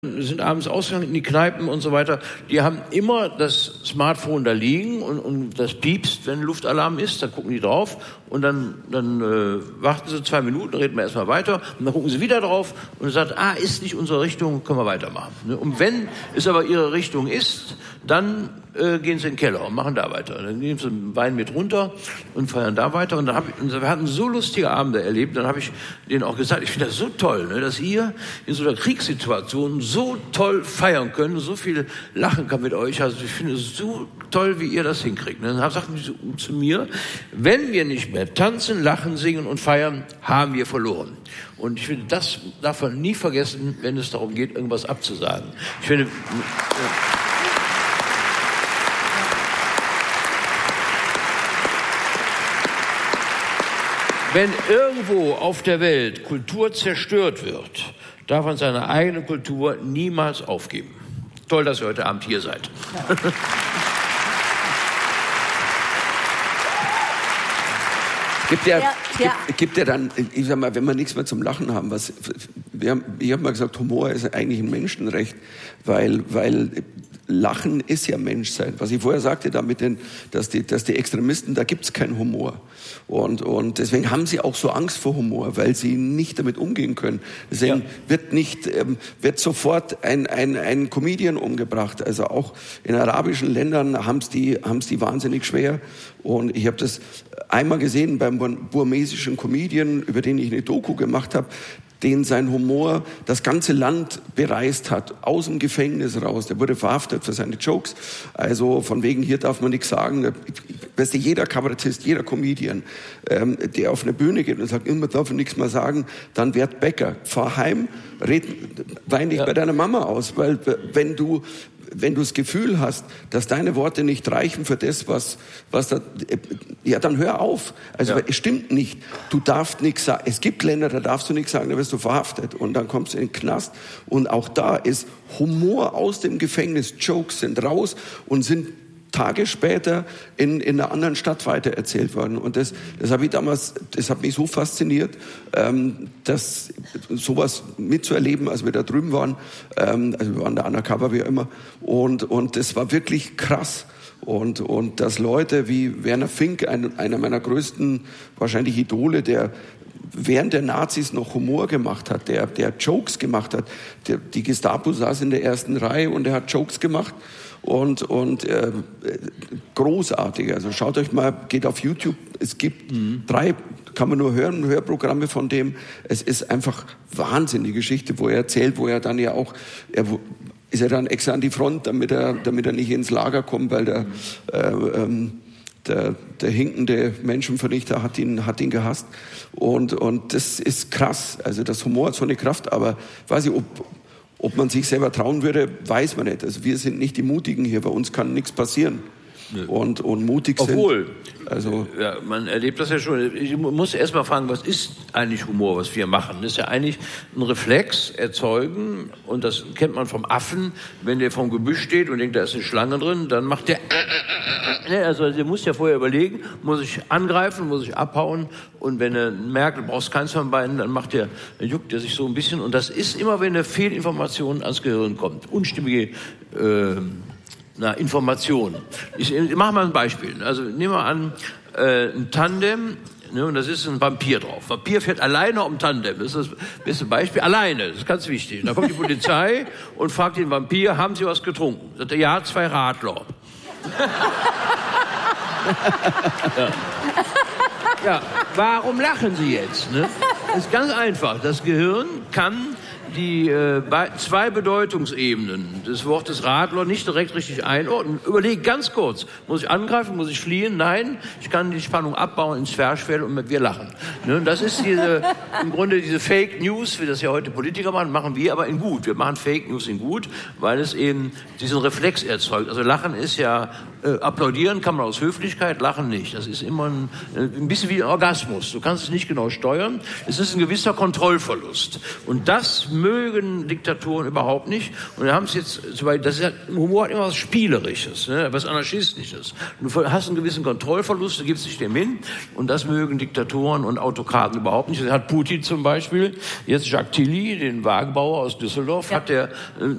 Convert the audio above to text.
sind abends ausgegangen in die Kneipen und so weiter. Die haben immer das Smartphone da liegen und das piepst, wenn Luftalarm ist. Dann gucken die drauf und dann warten sie 2 Minuten, reden wir erstmal weiter und dann gucken sie wieder drauf und sagen, ist nicht unsere Richtung, können wir weitermachen. Und wenn es aber ihre Richtung ist, dann gehen sie in den Keller und machen da weiter. Dann nehmen sie einen Wein mit runter und feiern da weiter. Und wir hatten so lustige Abende erlebt. Dann habe ich denen auch gesagt, ich finde das so toll, ne, dass ihr in so einer Kriegssituation so toll feiern könnt, so viel lachen kann mit euch. Also ich finde es so toll, wie ihr das hinkriegt. Dann sagten die zu mir, wenn wir nicht mehr tanzen, lachen, singen und feiern, haben wir verloren. Und ich finde, das darf man nie vergessen, wenn es darum geht, irgendwas abzusagen. Ich finde... Wenn irgendwo auf der Welt Kultur zerstört wird, darf man seine eigene Kultur niemals aufgeben. Toll, dass ihr heute Abend hier seid. Ja. Gibt ja dann, ich sag mal, wenn wir nichts mehr zum Lachen haben, ich habe mal gesagt, Humor ist eigentlich ein Menschenrecht, weil Lachen ist ja Menschsein. Was ich vorher sagte, dass die Extremisten, da gibt's keinen Humor. Und deswegen haben sie auch so Angst vor Humor, weil sie nicht damit umgehen können. Deswegen wird sofort ein Comedian umgebracht. Also auch in arabischen Ländern haben's die wahnsinnig schwer. Und ich habe das einmal gesehen beim burmesischen Comedian, über den ich eine Doku gemacht habe, den sein Humor das ganze Land bereist hat, aus dem Gefängnis raus. Der wurde verhaftet für seine Jokes. Also von wegen, hier darf man nichts sagen. Weißt du, jeder Kabarettist, jeder Comedian, der auf eine Bühne geht und sagt, man darf nichts mehr sagen, dann werd Bäcker. Fahr heim, wein dich bei deiner Mama aus. Weil wenn du das Gefühl hast, dass deine Worte nicht reichen für das, was da, ja, dann hör auf. Also es stimmt nicht. Du darfst nichts sagen. Es gibt Länder, da darfst du nichts sagen, da wirst du verhaftet und dann kommst du in den Knast. Und auch da ist Humor aus dem Gefängnis. Jokes sind raus und sind Tage später in einer anderen Stadt weitererzählt worden. Und das habe ich damals, das hat mich so fasziniert, dass sowas mitzuerleben, als wir da drüben waren. Also wir waren da undercover, wie immer. Und das war wirklich krass. Und dass Leute wie Werner Fink, einer meiner größten wahrscheinlich Idole, der während der Nazis noch Humor gemacht hat, der Jokes gemacht hat. Die Gestapo saß in der ersten Reihe und er hat Jokes gemacht. Und großartig. Also schaut euch mal, geht auf YouTube. Es gibt 3, kann man nur hören, Hörprogramme von dem. Es ist einfach Wahnsinn, die Geschichte, wo er erzählt, wo er dann ja auch, ist er dann extra an die Front, damit er nicht ins Lager kommt, weil der hinkende Menschenvernichter hat ihn gehasst. Und das ist krass. Also das Humor hat so eine Kraft, aber weiß ich, ob man sich selber trauen würde, weiß man nicht. Also wir sind nicht die Mutigen hier, bei uns kann nichts passieren. Nee. Und mutig sind. Obwohl, ja, man erlebt das ja schon. Ich muss erst mal fragen, was ist eigentlich Humor, was wir machen? Das ist ja eigentlich ein Reflex erzeugen und das kennt man vom Affen. Wenn der vorm Gebüsch steht und denkt, da ist eine Schlange drin, dann macht der also der muss ja vorher überlegen, muss ich angreifen, muss ich abhauen und wenn er merkt, du brauchst keins von beiden, dann juckt er sich so ein bisschen und das ist immer, wenn eine Fehlinformation ans Gehirn kommt, unstimmige Informationen. Ich mache mal ein Beispiel. Also nehmen wir an, ein Tandem, ne, und das ist ein Vampir drauf. Vampir fährt alleine um Tandem. Das ist das beste Beispiel. Alleine, das ist ganz wichtig. Da kommt die Polizei und fragt den Vampir, haben Sie was getrunken? Sagt er, ja, 2 Radler. Ja, warum lachen Sie jetzt? Ne? Das ist ganz einfach. Das Gehirn kann die 2 Bedeutungsebenen des Wortes Radler nicht direkt richtig einordnen. Überleg ganz kurz, muss ich angreifen, muss ich fliehen? Nein, ich kann die Spannung abbauen ins Zwerchfell und wir lachen. Ne? Das ist im Grunde diese Fake News, wie das ja heute Politiker machen wir aber in gut. Wir machen Fake News in gut, weil es eben diesen Reflex erzeugt. Also Lachen ist ja, applaudieren kann man aus Höflichkeit, lachen nicht. Das ist immer ein bisschen wie ein Orgasmus. Du kannst es nicht genau steuern. Es ist ein gewisser Kontrollverlust. Und das mögen Diktatoren überhaupt nicht. Und wir haben es jetzt, Humor hat immer was Spielerisches, ne? Was Anarchistisches. Du hast einen gewissen Kontrollverlust, du gibst dich dem hin. Und das mögen Diktatoren und Autokraten überhaupt nicht. Das hat Putin zum Beispiel, jetzt Jacques Tilly, den Wagenbauer aus Düsseldorf, hat der